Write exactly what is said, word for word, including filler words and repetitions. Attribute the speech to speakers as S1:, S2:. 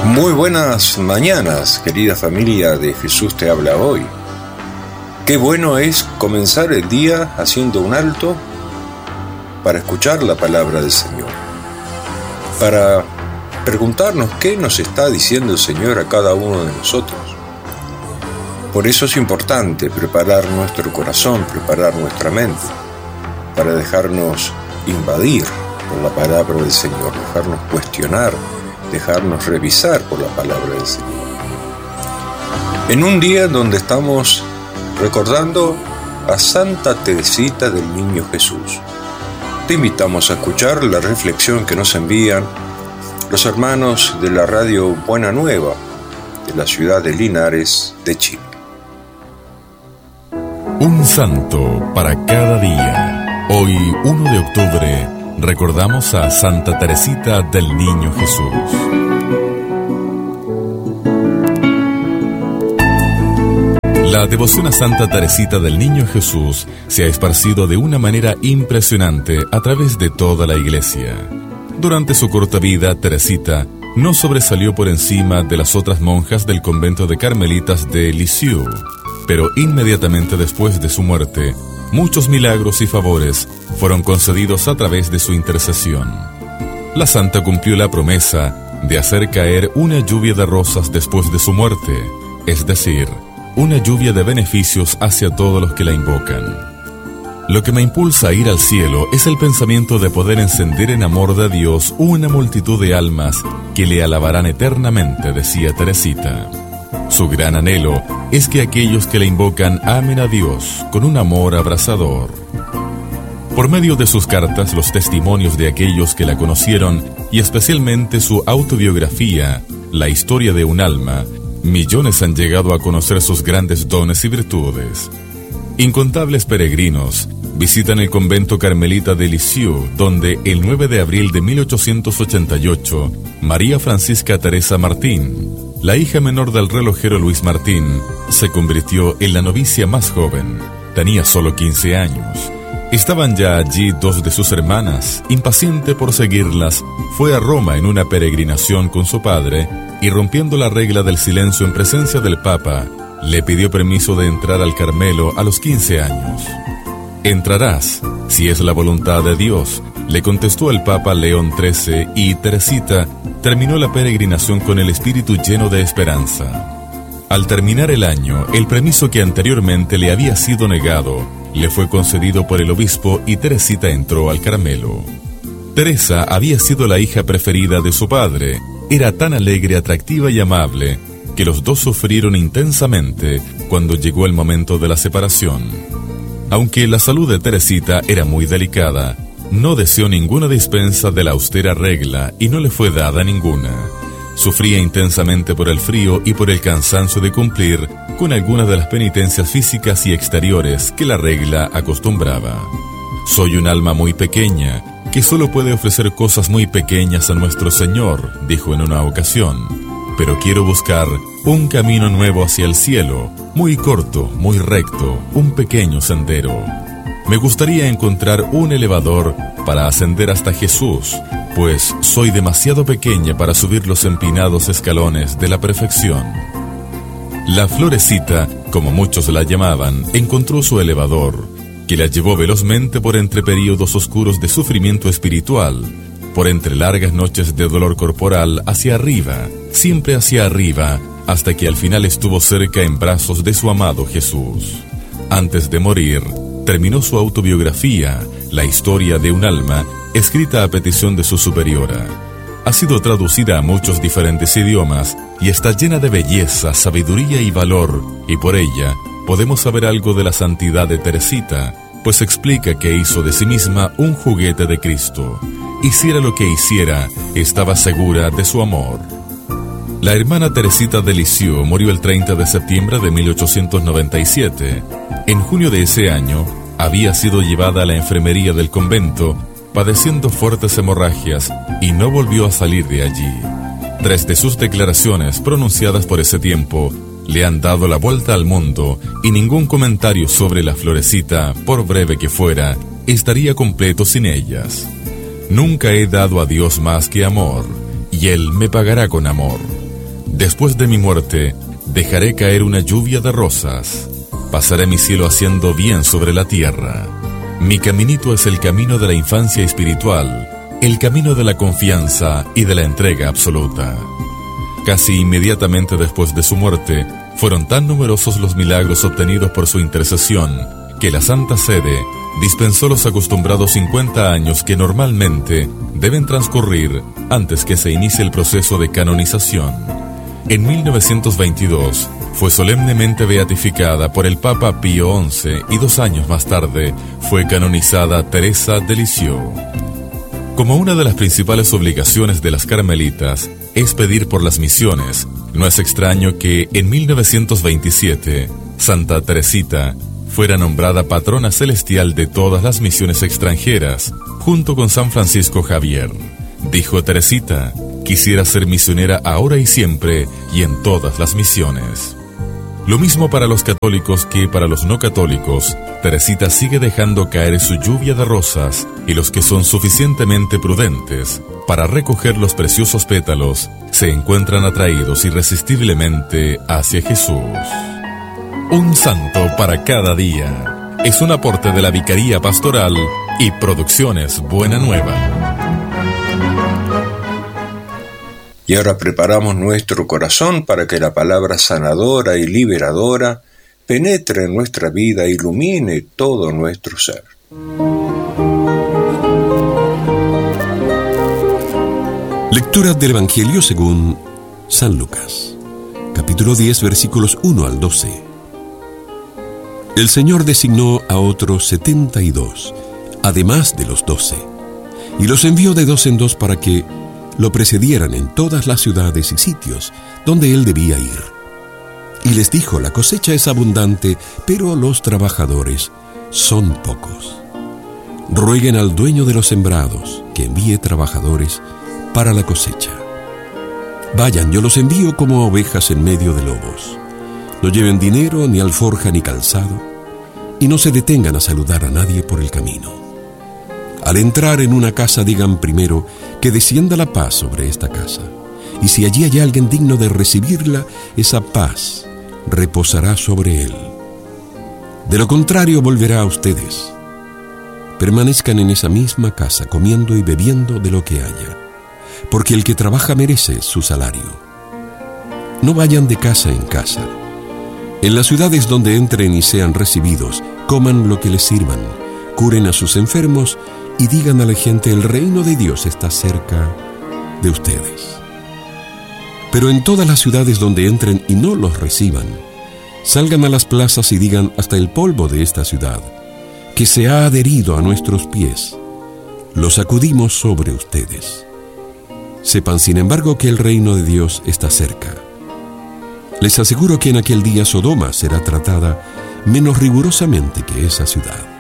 S1: Muy buenas mañanas, querida familia de Jesús te habla hoy. Qué bueno es comenzar el día haciendo un alto para escuchar la palabra del Señor, para preguntarnos qué nos está diciendo el Señor a cada uno de nosotros. Por eso es importante preparar nuestro corazón, preparar nuestra mente, para dejarnos invadir por la palabra del Señor, dejarnos cuestionar, dejarnos revisar por la palabra del Señor. En un día donde estamos recordando a Santa Teresita del Niño Jesús, te invitamos a escuchar la reflexión que nos envían los hermanos de la radio Buena Nueva de la ciudad de Linares, de Chile.
S2: Un santo para cada día. Hoy, uno de octubre, recordamos a Santa Teresita del Niño Jesús. La devoción a Santa Teresita del Niño Jesús se ha esparcido de una manera impresionante a través de toda la Iglesia. Durante su corta vida, Teresita no sobresalió por encima de las otras monjas del convento de Carmelitas de Lisieux, pero inmediatamente después de su muerte, muchos milagros y favores fueron concedidos a través de su intercesión. La santa cumplió la promesa de hacer caer una lluvia de rosas después de su muerte, es decir, una lluvia de beneficios hacia todos los que la invocan. Lo que me impulsa a ir al cielo es el pensamiento de poder encender en amor de Dios una multitud de almas que le alabarán eternamente, decía Teresita. Su gran anhelo es que aquellos que la invocan amen a Dios con un amor abrasador. Por medio de sus cartas, los testimonios de aquellos que la conocieron y especialmente su autobiografía, La historia de un alma, millones han llegado a conocer sus grandes dones y virtudes. Incontables peregrinos visitan el convento carmelita de Lisieux, donde el nueve de abril de mil ochocientos ochenta y ocho, María Francisca Teresa Martín, la hija menor del relojero Luis Martín, se convirtió en la novicia más joven. Tenía solo quince años. Estaban ya allí dos de sus hermanas. Impaciente por seguirlas, fue a Roma en una peregrinación con su padre y, rompiendo la regla del silencio en presencia del Papa, le pidió permiso de entrar al Carmelo a los quince años. «Entrarás, si es la voluntad de Dios», le contestó el Papa León trece, y Teresita terminó la peregrinación con el espíritu lleno de esperanza. Al terminar el año, el permiso que anteriormente le había sido negado le fue concedido por el obispo y Teresita entró al Carmelo. Teresa había sido la hija preferida de su padre. Era tan alegre, atractiva y amable que los dos sufrieron intensamente cuando llegó el momento de la separación. Aunque la salud de Teresita era muy delicada, no deseó ninguna dispensa de la austera regla y no le fue dada ninguna. Sufría intensamente por el frío y por el cansancio de cumplir con algunas de las penitencias físicas y exteriores que la regla acostumbraba. «Soy un alma muy pequeña, que solo puede ofrecer cosas muy pequeñas a nuestro Señor», dijo en una ocasión, «pero quiero buscar un camino nuevo hacia el cielo, muy corto, muy recto, un pequeño sendero. Me gustaría encontrar un elevador para ascender hasta Jesús, pues soy demasiado pequeña para subir los empinados escalones de la perfección». La Florecita, como muchos la llamaban, encontró su elevador, que la llevó velozmente por entre períodos oscuros de sufrimiento espiritual, por entre largas noches de dolor corporal, hacia arriba, siempre hacia arriba, hasta que al final estuvo cerca en brazos de su amado Jesús. Antes de morir, terminó su autobiografía, La historia de un alma, escrita a petición de su superiora. Ha sido traducida a muchos diferentes idiomas y está llena de belleza, sabiduría y valor, y por ella podemos saber algo de la santidad de Teresita, pues explica que hizo de sí misma un juguete de Cristo. Hiciera lo que hiciera, estaba segura de su amor. La hermana Teresita de Lisieux murió el treinta de septiembre de mil ochocientos noventa y siete. En junio de ese año, había sido llevada a la enfermería del convento, padeciendo fuertes hemorragias, y no volvió a salir de allí. Tres de sus declaraciones pronunciadas por ese tiempo le han dado la vuelta al mundo, y ningún comentario sobre la Florecita, por breve que fuera, estaría completo sin ellas. Nunca he dado a Dios más que amor, y Él me pagará con amor. Después de mi muerte, dejaré caer una lluvia de rosas. Pasaré mi cielo haciendo bien sobre la tierra. Mi caminito es el camino de la infancia espiritual, el camino de la confianza y de la entrega absoluta. Casi inmediatamente después de su muerte, fueron tan numerosos los milagros obtenidos por su intercesión, que la Santa Sede dispensó los acostumbrados cincuenta años que normalmente deben transcurrir antes que se inicie el proceso de canonización. En mil novecientos veintidós fue solemnemente beatificada por el Papa Pío once y dos años más tarde fue canonizada Teresa de Lisieux. Como una de las principales obligaciones de las carmelitas es pedir por las misiones, no es extraño que en mil novecientos veintisiete Santa Teresita fuera nombrada patrona celestial de todas las misiones extranjeras, junto con San Francisco Javier. Dijo Teresita: quisiera ser misionera ahora y siempre y en todas las misiones. Lo mismo para los católicos que para los no católicos, Teresita sigue dejando caer su lluvia de rosas, y los que son suficientemente prudentes para recoger los preciosos pétalos se encuentran atraídos irresistiblemente hacia Jesús. Un santo para cada día es un aporte de la Vicaría Pastoral y Producciones Buena Nueva.
S1: Y ahora preparamos nuestro corazón para que la palabra sanadora y liberadora penetre en nuestra vida e ilumine todo nuestro ser.
S3: Lectura del Evangelio según San Lucas, capítulo diez, versículos uno al doce. El Señor designó a otros setenta y dos, además de los doce, y los envió de dos en dos para que lo precedieran en todas las ciudades y sitios donde él debía ir. Y les dijo: la cosecha es abundante, pero los trabajadores son pocos. Rueguen al dueño de los sembrados que envíe trabajadores para la cosecha. Vayan, yo los envío como ovejas en medio de lobos. No lleven dinero, ni alforja, ni calzado, y no se detengan a saludar a nadie por el camino. Al entrar en una casa, digan primero: que descienda la paz sobre esta casa. Y si allí hay alguien digno de recibirla, esa paz reposará sobre él. De lo contrario, volverá a ustedes. Permanezcan en esa misma casa, comiendo y bebiendo de lo que haya, porque el que trabaja merece su salario. No vayan de casa en casa. En las ciudades donde entren y sean recibidos, coman lo que les sirvan, curen a sus enfermos y digan a la gente: el reino de Dios está cerca de ustedes. Pero en todas las ciudades donde entren y no los reciban, salgan a las plazas y digan: hasta el polvo de esta ciudad, que se ha adherido a nuestros pies, lo sacudimos sobre ustedes. Sepan, sin embargo, que el reino de Dios está cerca. Les aseguro que en aquel día Sodoma será tratada menos rigurosamente que esa ciudad.